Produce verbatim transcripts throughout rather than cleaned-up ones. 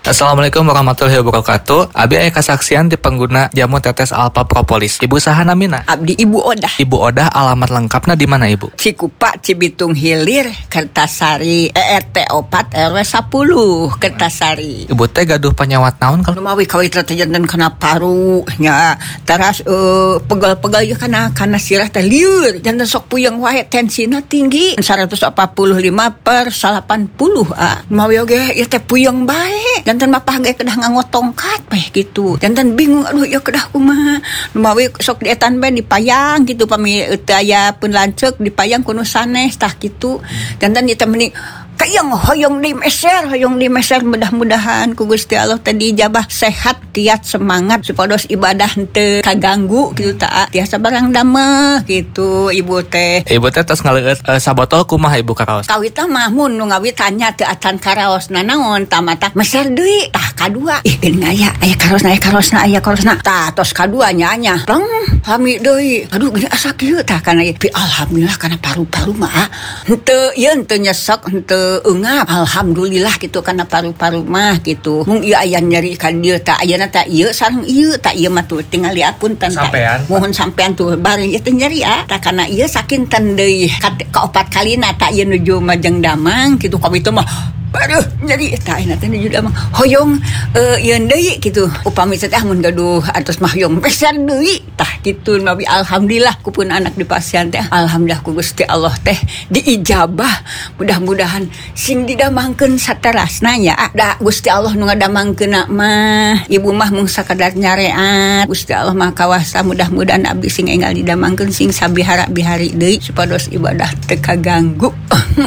Assalamualaikum warahmatullahi wabarakatuh. Abi aya kasaksian di pengguna jamu tetes Alpha Propolis. Ibu saha namina? Abdi Ibu Odah. Ibu Odah, alamat lengkapna di mana Ibu? Cikupa, Cibitung Hilir, Kertasari, E R T empat R W sepuluh, Kertasari. Ibu teh gaduh penyawat naon kalau Lumawi kawit jantan kena paru nya. Teras uh, pegal-pegal ya kana kana sirah teh lieur. Jantan sok puyeng wae tensina tinggi seratus empat puluh lima per delapan puluh ah. Lumawi oge ya teh puyeng bae. Jantan mapah ge kedah nganggo tongkat peh gitu. Jantan bingung aduh ya kedah kumaha. Lumawi sok dietan bae dipayang gitu pami teu aya pun lanceuk dipayang kuno sanes tah gitu. Jantan ieu teh meni kayang hoyong di meser, hoyong di meser mudah-mudahan ku Gusti Allah tadi jabah sehat, kiat, semangat supados ibadah teu kaganggu gitu ta. Tiasa barang dameh gitu Ibu teh. Ibu teh tos ngaleueut uh, sabotol kumaha Ibu karaos? Kawit mah mun nu ngawit tanya teu atan karaosna naon tamata meser deui tah kadua. Ih geuning aya aya karosna aya karosna aya karosna. Tah tos kadua nya nya. Reng hami deui. Aduh geuning asa kieu tah kana ieu. Alhamdulillah kana paru-paru mah henteu ieu henteu nyesek henteu ungap alhamdulillah gitu karena paru-paru mah gitu mung ieu aya nyeri ka dieu tak ayeuna tak ieu sareng ieu tak ieu mah tuh tinggal liapunten sampean mohon sampean tuh bareng ieu teh nyeri ah tak kana ieu sakinten deui ka opat kalina tak ieu nuju Majeng Damang gitu ka itu mah aduh nyeri tak enak teh nuju Damang hoyong uh, ieu deui gitu upami teh mun gaduh atos mah hoyong pesan deui tah kitu nabi alhamdulillah kupun anak di pasien teh alhamdulillah ku Gusti Allah teh diijabah mudah-mudahan sing didamangkeun saterasna nya da Gusti Allah nu ngadamangkeunna mah ibu mah mung sakadar nyareat Gusti Allah mah kawasa mudah-mudahan abdi sing enggal didamangkeun sing sabihara-bihari deui supados ibadah teu kaganggu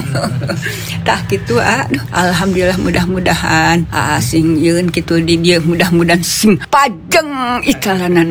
tah kitu aduh alhamdulillah mudah-mudahan ah, sing yeun kitu di dieu mudah-mudahan sing pajeng ikalanana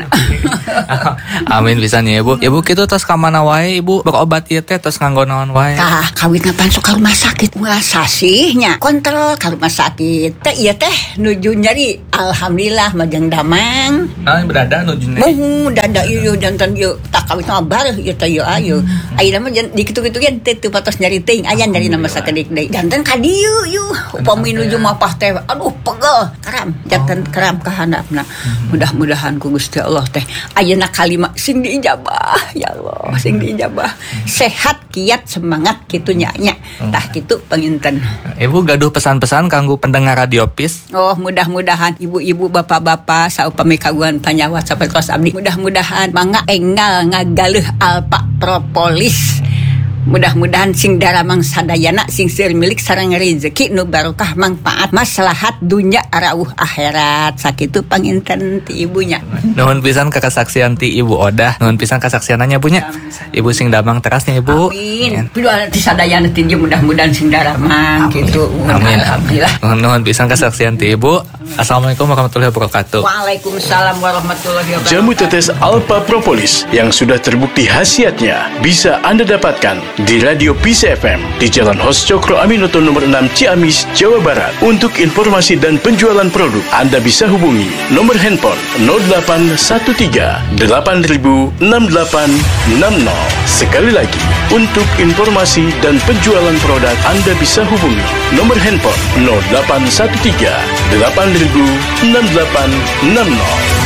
amin pisan ya Ibu. Ibu kitu tos ka mana wae Ibu berobat ieu teh tos nganggo naon wae? Tah kawit ngapan sok ka rumah sakit wah sasihnya kontrol ka rumah sakit teh ieu teh nuju nyeri alhamdulillah Majeng Damang naon berada nuju nyeri muh dada ieu jantan ieu tak kawit mah bareuh ieu teh ieu ayeuna ayeuna mah di kitu-kitu gen teu patos nyeri teuing aya nyeri nama sakedik deui jantan ka dieu yuh upami nuju mapah teh aduh pegel karam jantan karam ka handapna mudah-mudahan ku Gusti Allah teh ayeuna kalima sing diijabah ya Allah sing diijabah sehat kiat semangat kitu nya nya tah kitu panginten. Ibu gaduh pesan-pesan kanggo pendengar Radio Peace. Oh mudah-mudahan ibu-ibu bapak-bapak saupami kagungan panyawat sapertos abdi mudah-mudahan mangga enggal ngagaleuh Alpha Propolis. Mudah-mudahan sing daramang sadayana sing seueur milik sareng rezeki nu barokah manfaat maslahat dunya arauh akhirat sakitu panginten ti ibunya. Nuhun pisan ka kasaksian ti Ibu Odah, nuhun pisan kasaksiananya bunya. Ibu sing damang terasnya Ibu. Amin. Pilu ti sadayana ti mudah-mudahan sing daramang kitu. Amin. Alhamdulillah. Nuhun pisan kasaksian ti Ibu. Assalamualaikum warahmatullahi wabarakatuh. Waalaikumsalam warahmatullahi wabarakatuh. Jamu tetes Alpha Propolis yang sudah terbukti khasiatnya bisa Anda dapatkan di Radio Peace F M di Jalan Hos Cokro Aminoto nomor enam Ciamis, Jawa Barat. Untuk informasi dan penjualan produk, Anda bisa hubungi nomor handphone nol delapan satu tiga delapan nol enam delapan enam nol. Sekali lagi, untuk informasi dan penjualan produk, Anda bisa hubungi nomor handphone nol delapan satu tiga delapan nol enam delapan enam nol.